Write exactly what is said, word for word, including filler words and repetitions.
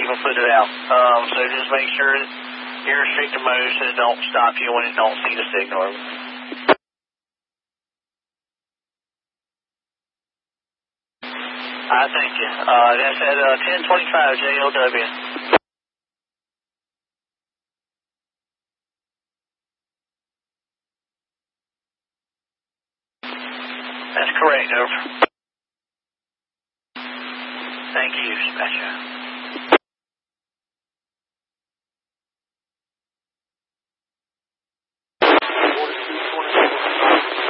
signal put it out. Um, so just make sure you're restricted mode so it don't stop you when it don't see the signal. I thank you. Uh, that's at uh, ten twenty-five J L W. That's correct, over. Thank you, Dispatcher.